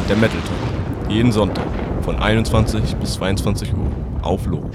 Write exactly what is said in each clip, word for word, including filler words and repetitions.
Der Metal Talk. Jeden Sonntag von einundzwanzig bis zweiundzwanzig Uhr auf Logo.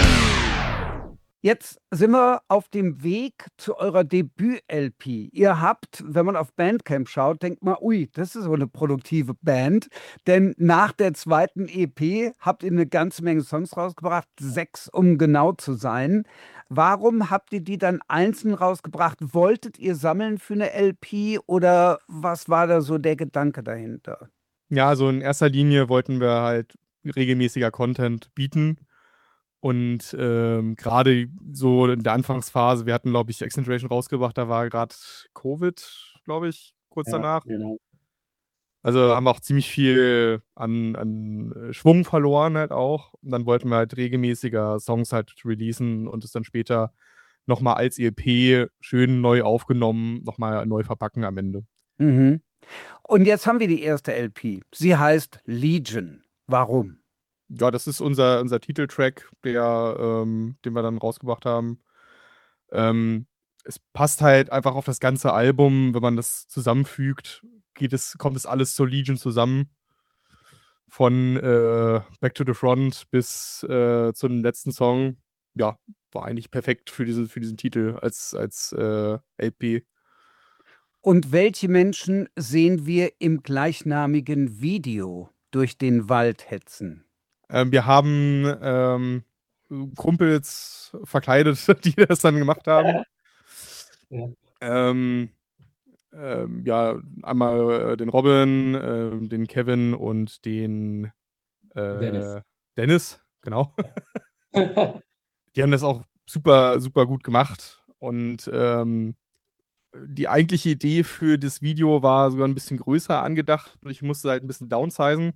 Jetzt sind wir auf dem Weg zu eurer Debüt-L P. Ihr habt, wenn man auf Bandcamp schaut, denkt man, ui, das ist so eine produktive Band. Denn nach der zweiten E P habt ihr eine ganze Menge Songs rausgebracht, sechs, um genau zu sein. Warum habt ihr die dann einzeln rausgebracht? Wolltet ihr sammeln für eine L P oder was war da so der Gedanke dahinter? Ja, also in erster Linie wollten wir halt regelmäßiger Content bieten. Und ähm, gerade so in der Anfangsphase, wir hatten, glaube ich, Accentuation rausgebracht, da war gerade Covid, glaube ich, kurz Ja, danach. genau. Also haben wir auch ziemlich viel an, an Schwung verloren halt auch. Und dann wollten wir halt regelmäßiger Songs halt releasen und es dann später nochmal als E P schön neu aufgenommen, nochmal neu verpacken am Ende. Mhm. Und jetzt haben wir die erste L P. Sie heißt Legion. Warum? Ja, das ist unser, unser Titeltrack, der, ähm, den wir dann rausgebracht haben. Ähm, es passt halt einfach auf das ganze Album, wenn man das zusammenfügt, geht es, kommt es alles zur Legion zusammen. Von äh, Back to the Front bis äh, zum letzten Song. Ja, war eigentlich perfekt für, diese, für diesen Titel als, als äh, L P. Und welche Menschen sehen wir im gleichnamigen Video durch den Wald hetzen? Ähm, wir haben ähm, Kumpels verkleidet, die das dann gemacht haben. Ja. Ähm, ähm, ja, einmal äh, den Robin, äh, den Kevin und den äh, Dennis. Dennis, genau. Die haben das auch super, super gut gemacht. Und ähm, die eigentliche Idee für das Video war sogar ein bisschen größer angedacht. Ich musste halt ein bisschen downsizen,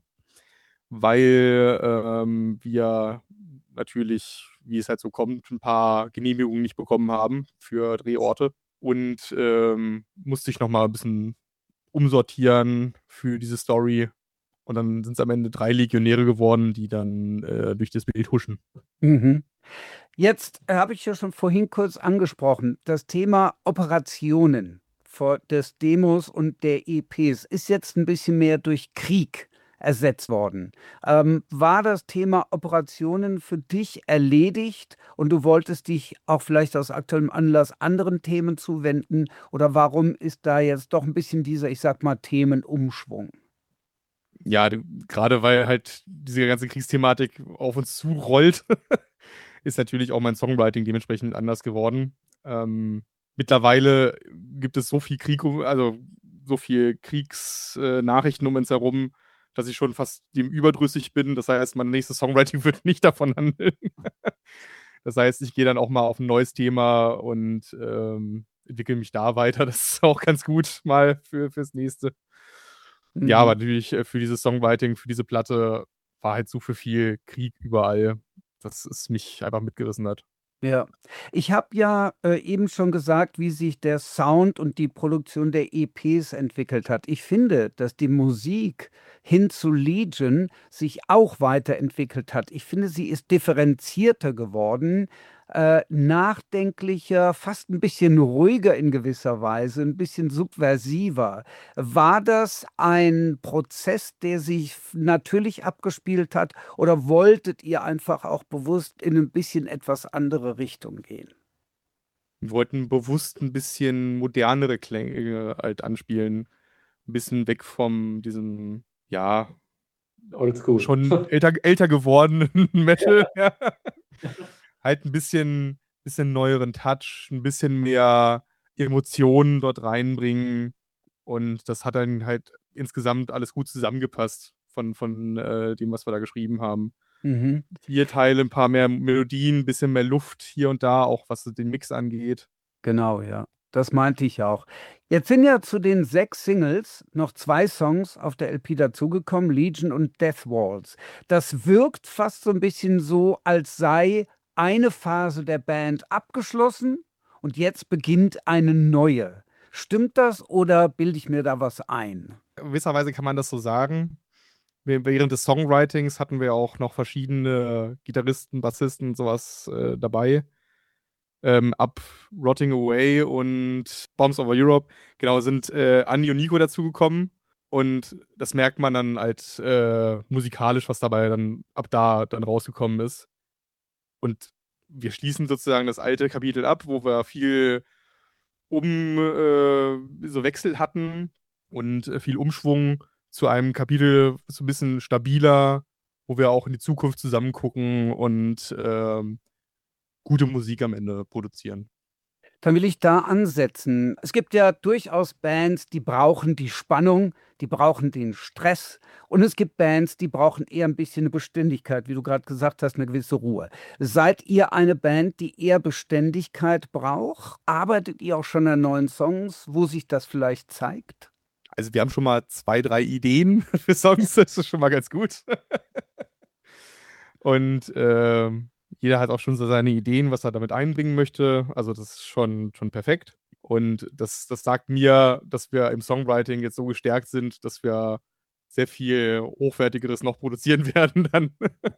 weil ähm, wir natürlich, wie es halt so kommt, ein paar Genehmigungen nicht bekommen haben für Drehorte. Und ähm, musste ich nochmal ein bisschen umsortieren für diese Story. Und dann sind es am Ende drei Legionäre geworden, die dann äh, durch das Bild huschen. Mhm. Jetzt äh, habe ich ja schon vorhin kurz angesprochen, das Thema Operationen vor des Demos und der E Ps ist jetzt ein bisschen mehr durch Krieg ersetzt worden. Ähm, war das Thema Operationen für dich erledigt und du wolltest dich auch vielleicht aus aktuellem Anlass anderen Themen zuwenden? Oder warum ist da jetzt doch ein bisschen dieser, ich sag mal, Themenumschwung? Ja, du- gerade weil halt diese ganze Kriegsthematik auf uns zurollt, ist natürlich auch mein Songwriting dementsprechend anders geworden. Ähm, mittlerweile gibt es so viel Krieg, um- also so viel Kriegsnachrichten um uns herum, dass ich schon fast dem überdrüssig bin. Das heißt, mein nächstes Songwriting wird nicht davon handeln. Das heißt, ich gehe dann auch mal auf ein neues Thema und ähm, entwickle mich da weiter. Das ist auch ganz gut mal für, fürs nächste. Ja, aber Mhm. natürlich äh, für dieses Songwriting, für diese Platte war halt so für viel Krieg überall, dass es mich einfach mitgerissen hat. Ja, ich habe ja äh, eben schon gesagt, wie sich der Sound und die Produktion der E Ps entwickelt hat. Ich finde, dass die Musik hin zu Legion sich auch weiterentwickelt hat. Ich finde, sie ist differenzierter geworden, äh, nachdenklicher, fast ein bisschen ruhiger in gewisser Weise, ein bisschen subversiver. War das ein Prozess, der sich f- natürlich abgespielt hat, oder wolltet ihr einfach auch bewusst in ein bisschen etwas andere Richtung gehen? Wir wollten bewusst ein bisschen modernere Klänge halt anspielen. Ein bisschen weg von diesem, ja, Oldschool. schon älter, älter gewordenen Metal. Ja. Halt ein bisschen, bisschen neueren Touch, ein bisschen mehr Emotionen dort reinbringen. Und das hat dann halt insgesamt alles gut zusammengepasst von, von äh, dem, was wir da geschrieben haben. Mhm. Vier Teile, ein paar mehr Melodien, ein bisschen mehr Luft hier und da, auch was den Mix angeht. Genau, ja. Das meinte ich auch. Jetzt sind ja zu den sechs Singles noch zwei Songs auf der L P dazugekommen, Legion und Death Waltz. Das wirkt fast so ein bisschen so, als sei eine Phase der Band abgeschlossen und jetzt beginnt eine neue. Stimmt das oder bilde ich mir da was ein? In gewisser Weise kann man das so sagen. Wir- Während des Songwritings hatten wir auch noch verschiedene Gitarristen, Bassisten und sowas äh, dabei. Ähm, ab Rotting Away und Bombs Over Europe, genau, sind äh, Andi und Nico dazugekommen. Und das merkt man dann halt äh, musikalisch, was dabei dann ab da dann rausgekommen ist. Und wir schließen sozusagen das alte Kapitel ab, wo wir viel um äh, so Wechsel hatten und äh, viel Umschwung zu einem Kapitel so ein bisschen stabiler, wo wir auch in die Zukunft zusammen gucken und ähm, gute Musik am Ende produzieren. Dann will ich da ansetzen. Es gibt ja durchaus Bands, die brauchen die Spannung, die brauchen den Stress. Und es gibt Bands, die brauchen eher ein bisschen eine Beständigkeit, wie du gerade gesagt hast, eine gewisse Ruhe. Seid ihr eine Band, die eher Beständigkeit braucht? Arbeitet ihr auch schon an neuen Songs, wo sich das vielleicht zeigt? Also wir haben schon mal zwei, drei Ideen für Songs, das ist schon mal ganz gut. Und ähm, jeder hat auch schon so seine Ideen, was er damit einbringen möchte. Also das ist schon, schon perfekt. Und das, das sagt mir, dass wir im Songwriting jetzt so gestärkt sind, dass wir sehr viel Hochwertigeres noch produzieren werden dann.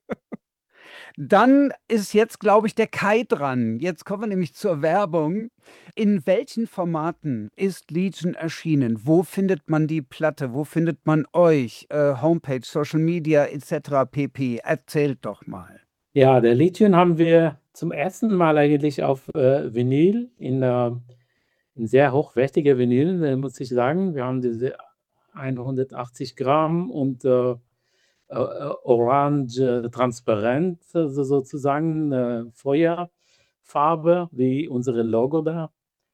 Dann ist jetzt, glaube ich, der Kai dran. Jetzt kommen wir nämlich zur Werbung. In welchen Formaten ist Legion erschienen? Wo findet man die Platte? Wo findet man euch? Äh, Homepage, Social Media et cetera pp. Erzählt doch mal. Ja, der Legion haben wir zum ersten Mal eigentlich auf äh, Vinyl, in, äh, in sehr hochwertiger Vinyl, äh, muss ich sagen. Wir haben diese hundertachtzig Gramm und äh, äh, orange transparent, also sozusagen äh, Feuerfarbe, wie unsere Logo da.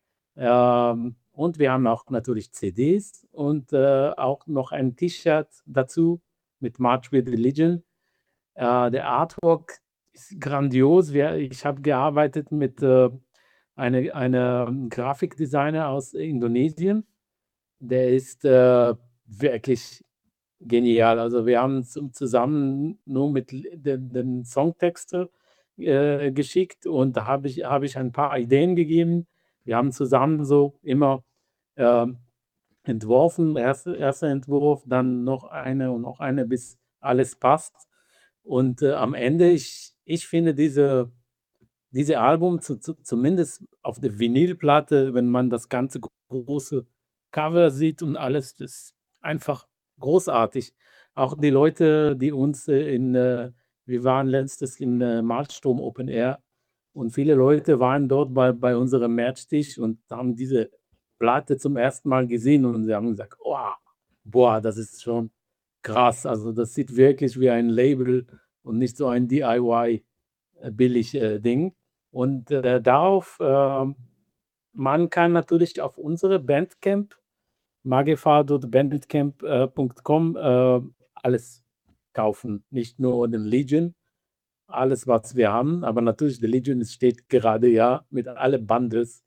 Ähm, und wir haben auch natürlich C Ds und äh, auch noch ein T-Shirt dazu mit March with the Legion. Äh, der Artwork ist grandios. Wir, ich habe gearbeitet mit äh, einem eine Grafikdesigner aus Indonesien. Der ist äh, wirklich genial. Also wir haben zum, zusammen nur mit den, den Songtext äh, geschickt und da habe ich, hab ich ein paar Ideen gegeben. Wir haben zusammen so immer äh, entworfen, erster erste Entwurf, dann noch eine und noch eine, bis alles passt. Und äh, am Ende, ich, ich finde diese, diese Album, zu, zu, zumindest auf der Vinylplatte, wenn man das ganze große Cover sieht und alles, das ist einfach großartig. Auch die Leute, die uns äh, in, äh, wir waren letztes in äh, Marktstrom Open Air und viele Leute waren dort bei, bei unserem Merch-Tisch und haben diese Platte zum ersten Mal gesehen und sie haben gesagt, oh, boah, das ist schon krass. Also das sieht wirklich wie ein Label und nicht so ein D I Y äh, billig äh, Ding. Und äh, darauf, äh, man kann natürlich auf unsere Bandcamp, magefar punkt bandcamp punkt com, äh, alles kaufen. Nicht nur den Legion, alles, was wir haben. Aber natürlich, der Legion steht gerade ja mit allen Bundles,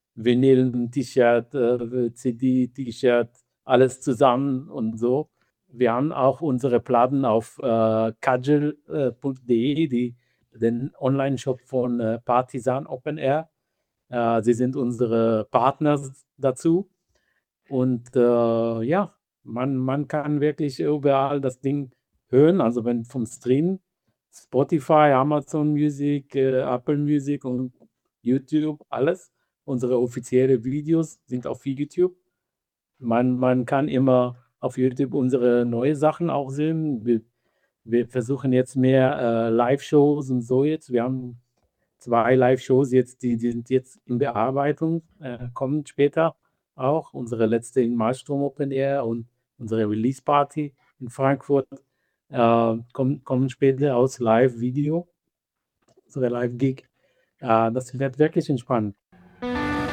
Vinyl, T-Shirt, äh, C D, T-Shirt, alles zusammen und so. Wir haben auch unsere Platten auf äh, kajel punkt de, die, den Online-Shop von äh, Partisan Open Air. Äh, sie sind unsere Partner dazu. Und äh, ja, man, man kann wirklich überall das Ding hören. Also wenn vom Stream, Spotify, Amazon Music, äh, Apple Music und YouTube, alles. Unsere offiziellen Videos sind auf YouTube. Man, man kann immer auf YouTube unsere neue Sachen auch sehen. Wir, wir versuchen jetzt mehr äh, Live-Shows und so jetzt. Wir haben zwei Live-Shows jetzt, die, die sind jetzt in Bearbeitung, äh, kommen später auch. Unsere letzte in Malstrom Open Air und unsere Release-Party in Frankfurt äh, kommen, kommen später aus Live-Video, unsere Live-Gig. Äh, das wird wirklich entspannt.